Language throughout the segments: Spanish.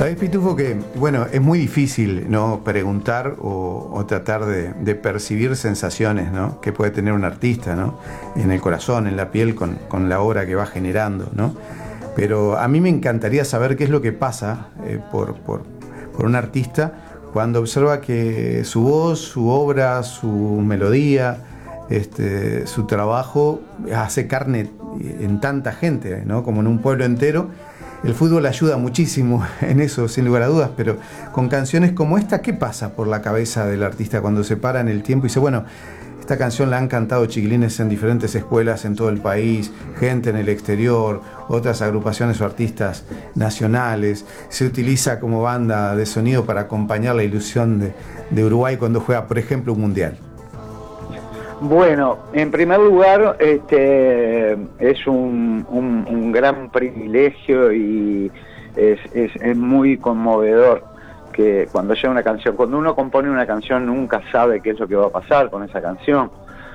Sabés, Pitufo, que bueno, es muy difícil, ¿no?, preguntar o tratar de percibir sensaciones, ¿no?, que puede tener un artista, ¿no?, en el corazón, en la piel, con la obra que va generando, ¿no? Pero a mí me encantaría saber qué es lo que pasa por un artista cuando observa que su voz, su obra, su melodía, su trabajo hace carne en tanta gente, ¿no?, como en un pueblo entero. El fútbol ayuda muchísimo en eso, sin lugar a dudas, pero con canciones como esta, ¿qué pasa por la cabeza del artista cuando se para en el tiempo y dice, bueno, esta canción la han cantado chiquilines en diferentes escuelas en todo el país, gente en el exterior, otras agrupaciones o artistas nacionales, se utiliza como banda de sonido para acompañar la ilusión de Uruguay cuando juega, por ejemplo, un mundial? Bueno, en primer lugar, es un gran privilegio y es muy conmovedor que cuando llega una canción, cuando uno compone una canción nunca sabe qué es lo que va a pasar con esa canción.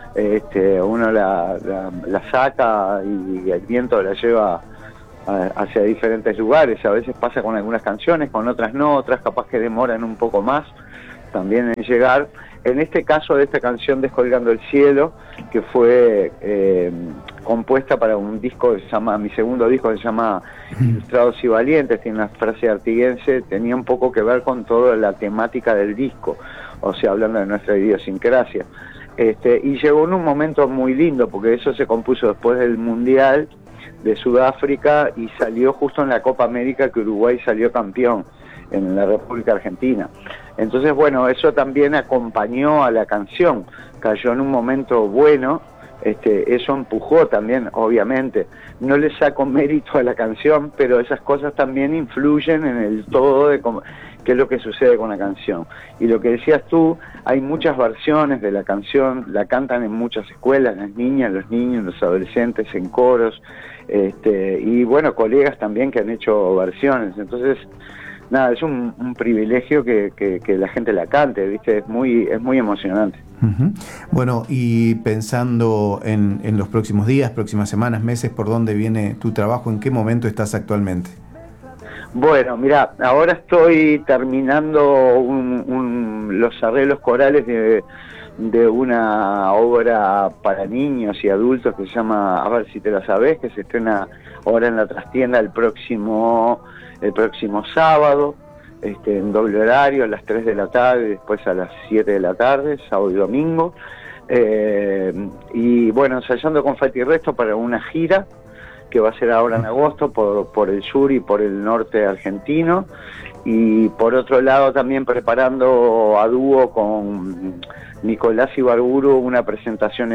Uno la saca y el viento la lleva hacia diferentes lugares. A veces pasa con algunas canciones, con otras no, otras capaz que demoran un poco más también en llegar. En este caso de esta canción Descolgando el Cielo, que fue compuesta para un disco que se llama, mi segundo disco, que se llama Ilustrados y Valientes, tiene una frase artiguense, tenía un poco que ver con toda la temática del disco, o sea, hablando de nuestra idiosincrasia. Y llegó en un momento muy lindo, porque eso se compuso después del Mundial de Sudáfrica y salió justo en la Copa América que Uruguay salió campeón en la República Argentina. Entonces, bueno, eso también acompañó a la canción, cayó en un momento bueno, eso empujó también, obviamente. No le saco mérito a la canción, pero esas cosas también influyen en el todo de qué es lo que sucede con la canción. Y lo que decías tú, hay muchas versiones de la canción, la cantan en muchas escuelas, las niñas, los niños, los adolescentes, en coros, y bueno, colegas también que han hecho versiones. Entonces, nada, es un privilegio que la gente la cante, ¿viste? Es muy emocionante. Uh-huh. Bueno, y pensando en los próximos días, próximas semanas, meses, ¿por dónde viene tu trabajo? ¿En qué momento estás actualmente? Bueno, mira, ahora estoy terminando los arreglos corales de una obra para niños y adultos que se llama A ver si te la sabés, que se estrena ahora en la trastienda el próximo sábado, en doble horario, a las 3 de la tarde, después a las 7 de la tarde, sábado y domingo. Y bueno, ensayando con Fati Resto para una gira que va a ser ahora en agosto por el sur y por el norte argentino. Y por otro lado también preparando a dúo con Nicolás Ibarburu una presentación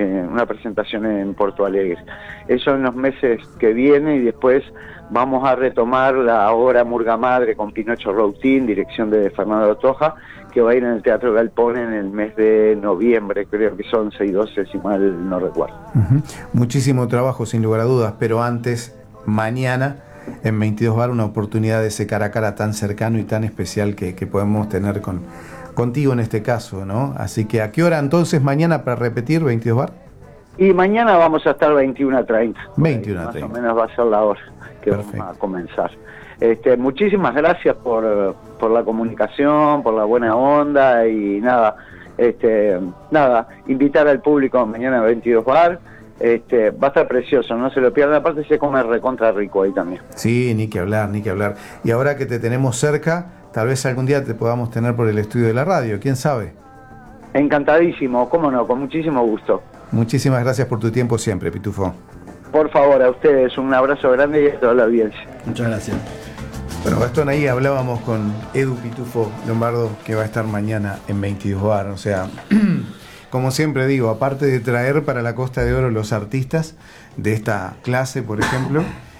en Porto Alegre. Eso en los meses que vienen, y después vamos a retomar la obra Murga Madre con Pinocho Routín, dirección de Fernando Toja, que va a ir en el Teatro Galpón en el mes de noviembre, creo que son 11 y 12, si mal no recuerdo. Uh-huh. Muchísimo trabajo, sin lugar a dudas, pero antes, mañana, en 22 Bar, una oportunidad de ese cara a cara tan cercano y tan especial que podemos tener contigo en este caso, ¿no? Así que, ¿a qué hora entonces mañana para repetir 22 Bar? Y mañana vamos a estar 21:30. 21:30. Más o menos va a ser la hora que Perfecto. vamos a comenzar. Muchísimas gracias por la comunicación, por la buena onda y nada, invitar al público mañana a 22 Bar. Va a estar precioso, no se lo pierdan, aparte se come recontra rico ahí también. Sí, ni que hablar. Y ahora que te tenemos cerca, tal vez algún día te podamos tener por el estudio de la radio, ¿quién sabe? Encantadísimo, cómo no, con muchísimo gusto. Muchísimas gracias por tu tiempo siempre, Pitufo. Por favor, a ustedes un abrazo grande y a toda la audiencia. Muchas gracias. Bueno, Gastón, ahí hablábamos con Edu Pitufo Lombardo, que va a estar mañana en 22 Bar. O sea, como siempre digo, aparte de traer para la Costa de Oro los artistas de esta clase, por ejemplo,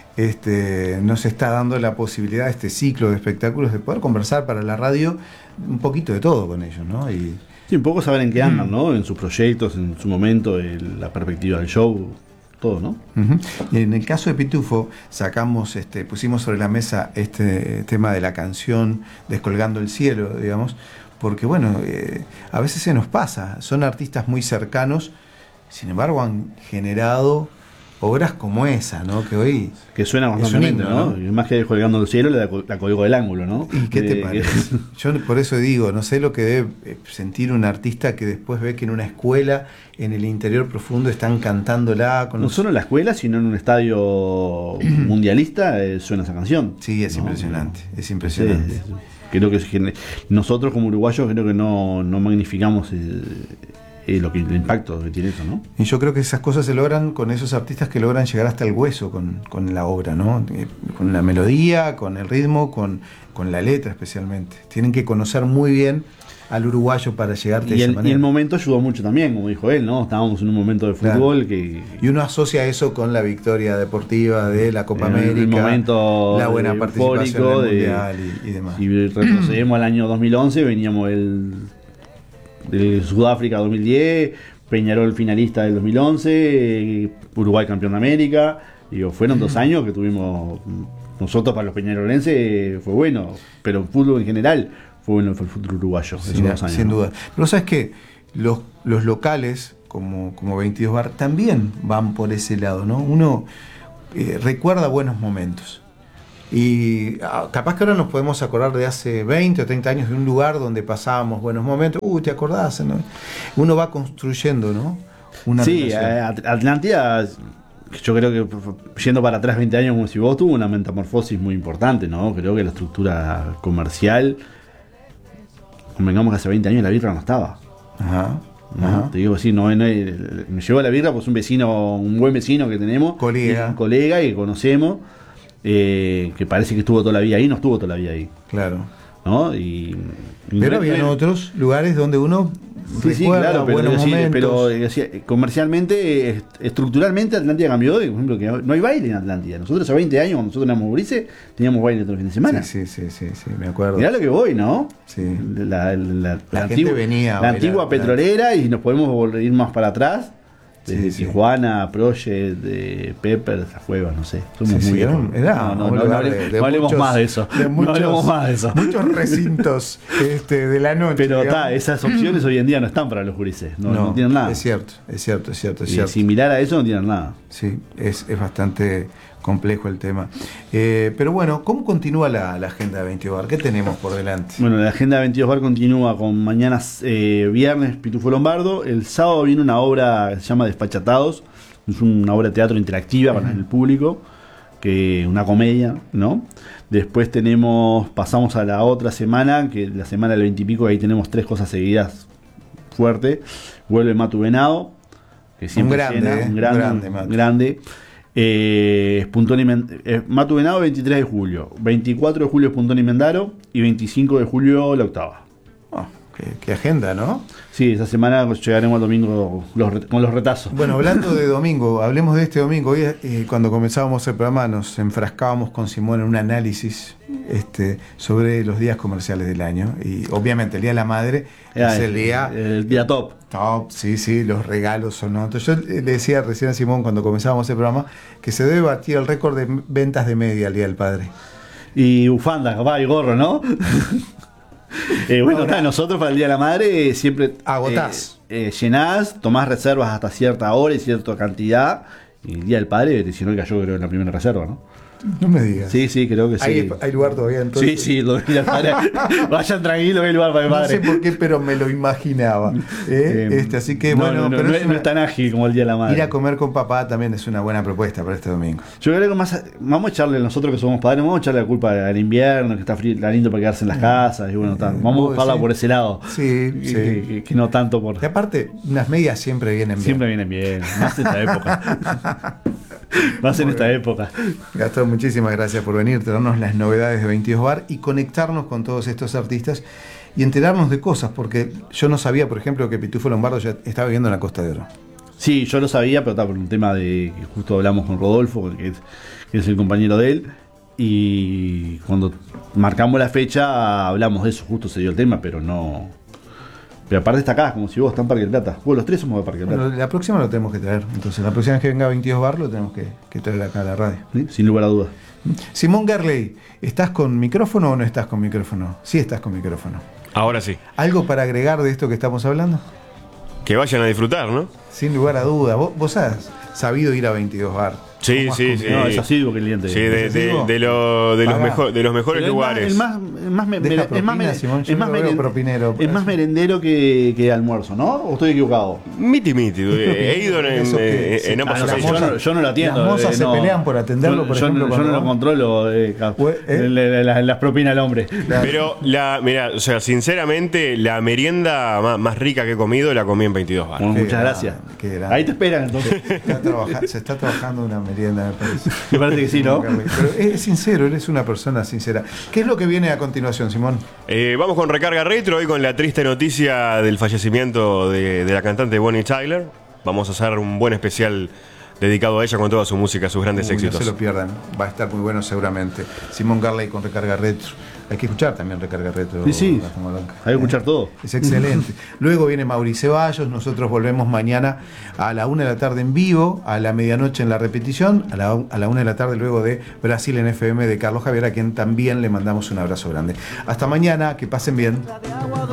nos está dando la posibilidad, este ciclo de espectáculos, de poder conversar para la radio un poquito de todo con ellos, ¿no? Y sí, un poco saber en qué andan, ¿no? En sus proyectos, en su momento, la perspectiva del show, todo, ¿no? Uh-huh. Y en el caso de Pitufo, pusimos sobre la mesa este tema de la canción Descolgando el Cielo, digamos, porque bueno, a veces se nos pasa, son artistas muy cercanos, sin embargo han generado obras como esa, ¿no? Que hoy... Que suena es un constantemente, himno, ¿no? Y más que colgando del cielo, la colgó del ángulo, ¿no? ¿Y qué te parece? Yo por eso digo, no sé lo que debe sentir un artista que después ve que en una escuela, en el interior profundo, están cantándola. No solo en la escuela, sino en un estadio mundialista suena esa canción. Sí, es ¿no? impresionante, es impresionante. Creo que nosotros como uruguayos creo que no magnificamos el impacto que tiene eso, ¿no? Y yo creo que esas cosas se logran con esos artistas que logran llegar hasta el hueso con la obra, ¿no? Con la melodía, con el ritmo, con la letra especialmente. Tienen que conocer muy bien al uruguayo para llegarte de esa manera. Y el momento ayudó mucho también, como dijo él, ¿no? Estábamos en un momento de fútbol que... Y uno asocia eso con la victoria deportiva de la Copa América, el momento la buena participación en el Mundial y demás. Y retrocedemos al año 2011, veníamos del Sudáfrica 2010, Peñarol finalista del 2011, Uruguay campeón de América. Digo, fueron 2 años que tuvimos... Nosotros para los peñarolenses fue bueno, pero el fútbol en general fue bueno el fútbol uruguayo. Sin duda. Pero sabes que los locales, como 22 Bar, también van por ese lado, ¿no? Uno recuerda buenos momentos. Y capaz que ahora nos podemos acordar de hace 20 o 30 años de un lugar donde pasábamos buenos momentos. ¿Te acordás? ¿No? Uno va construyendo, ¿no? Sí, Atlántida, yo creo que yendo para atrás 20 años, como si vos, tuvo una metamorfosis muy importante, ¿no? Creo que la estructura comercial, convengamos que hace 20 años la birra no estaba. Ajá. ¿No? Ajá. Te digo, sí, me llegó la birra, pues un buen vecino que tenemos, colega y que conocemos, que parece que estuvo toda la vida ahí, no estuvo toda la vida ahí. Claro. ¿No? Pero había otros lugares donde uno recuerda claro, buenos momentos. Pero comercialmente, estructuralmente, Atlántida cambió. Por ejemplo, que no hay baile en Atlántida. Nosotros hace 20 años, cuando nosotros éramos gurises, teníamos baile todos los fines de semana. Sí, me acuerdo. Mirá lo que voy, ¿no? Sí. La gente venía la antigua petrolera, y nos podemos ir más para atrás. Desde Tijuana, Project, de Pepper, las Cuevas, no sé. Somos muy viejos. No hablemos más de eso. No hablemos más de eso. Muchos recintos de la noche. Pero esas opciones hoy en día no están para los gurises. No tienen nada. Es cierto. Similar a eso no tienen nada. Sí, es bastante complejo el tema. Pero bueno, ¿cómo continúa la agenda de 22 Bar? ¿Qué tenemos por delante? Bueno, la agenda de 22 Bar continúa con mañana viernes Pitufo Lombardo. El sábado viene una obra que se llama Despachatados. Es una obra de teatro interactiva para el público, una comedia, ¿no? Después pasamos a la otra semana, que la semana del 20 y pico, ahí tenemos 3 cosas seguidas fuertes. Vuelve Matu Venado, que siempre un grande. Matu Venado 23 de julio, 24 de julio Puntón y Mendaro, y 25 de julio La Octava. Qué agenda, ¿no? Sí, esa semana llegaremos al domingo con los retazos. Bueno, hablando de domingo, hablemos de este domingo. Hoy, cuando comenzábamos el programa, nos enfrascábamos con Simón en un análisis sobre los días comerciales del año. Y obviamente el Día de la Madre es el día top. Top, sí, los regalos son otros. Yo le decía recién a Simón, cuando comenzábamos el programa, que se debe batir el récord de ventas de media al Día del Padre. Y bufanda, y gorro, ¿no? Bueno, nosotros para el Día de la Madre siempre agotás, llenás, tomás reservas hasta cierta hora y cierta cantidad, y el Día del Padre, si no, cayó creo en la primera reserva, ¿no? No me digas. Sí, creo que sí. ¿Hay lugar todavía entonces? Sí, el Día del Padre. Vayan tranquilos, hay lugar para el Padre. No sé por qué, pero me lo imaginaba. Así que bueno, pero no es tan ágil como el Día de la Madre. Ir a comer con papá también es una buena propuesta para este domingo. Yo creo que vamos a echarle, nosotros que somos padres, vamos a echarle la culpa al invierno, que está frío, está lindo para quedarse en las casas, y bueno, vamos a buscarla por ese lado. Sí. Que no tanto por... Y aparte, unas medias siempre vienen bien. Siempre vienen bien, más en esta época. Más en esta época. Gastón, muchísimas gracias por venir, traernos las novedades de 22 Bar y conectarnos con todos estos artistas y enterarnos de cosas, porque yo no sabía, por ejemplo, que Pitufo Lombardo ya estaba viviendo en la Costa de Oro. Sí, yo lo sabía, pero está por un tema de que justo hablamos con Rodolfo, que es el compañero de él, y cuando marcamos la fecha hablamos de eso, justo se dio el tema, pero no... Pero aparte está acá, como si vos estás en Parque del Plata. Los 3 somos de Parque del Plata. Bueno, la próxima lo tenemos que traer. Entonces, la próxima vez que venga 22 Bar lo tenemos que traer acá a la radio. ¿Sí? Sin lugar a dudas. Simón Gerley, ¿estás con micrófono o no estás con micrófono? Sí estás con micrófono. Ahora sí. ¿Algo para agregar de esto que estamos hablando? que vayan a disfrutar, ¿no? Sin lugar a dudas. ¿Vos has sabido ir a 22 Bar? Sí, sí, sí. No, es asiduo cliente. Sí, de los mejores Pero lugares. Es más merendero que almuerzo, ¿no? ¿O estoy equivocado? Miti. He ido en ambas ocasiones. Yo no lo atiendo. Las mozas se pelean por atenderlo, por ejemplo. Yo no lo controlo. Las propinas al hombre. Pero, mira, o sea, sinceramente, la merienda más rica que he comido la comí en 22 Bar. Bueno, muchas gracias. Ahí te esperan, entonces. Se está trabajando una merienda, me parece. Me parece que sí, ¿no? Pero es sincero, eres una persona sincera. ¿Qué es lo que viene a continuación, Simón? Vamos con Recarga Retro, hoy con la triste noticia del fallecimiento de la cantante Bonnie Tyler. Vamos a hacer un buen especial dedicado a ella con toda su música, sus grandes éxitos. No se lo pierdan, va a estar muy bueno seguramente. Simón Garley con Recarga Retro. Hay que escuchar también Recarga Retro. Sí, hay que escuchar todo. Es excelente. Luego viene Mauricio Ceballos, nosotros volvemos mañana a la 1 de la tarde en vivo, a la medianoche en la repetición, a la 1 de la tarde luego de Brasil en FM de Carlos Javier, a quien también le mandamos un abrazo grande. Hasta mañana, que pasen bien.